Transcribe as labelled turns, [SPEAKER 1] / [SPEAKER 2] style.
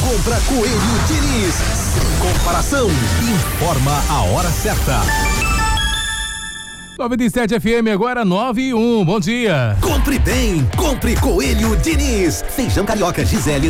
[SPEAKER 1] compra Coelho Diniz. Sem comparação. Informa a hora certa.
[SPEAKER 2] 97 FM, agora 9:01. Bom dia.
[SPEAKER 1] Compre bem, compre Coelho Diniz. Feijão carioca Gisele